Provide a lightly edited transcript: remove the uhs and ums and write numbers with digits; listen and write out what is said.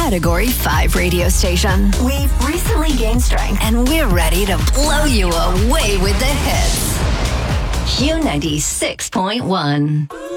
Category 5 radio station. We've recently gained strength and we're ready to blow you away with the hits. Q96.1.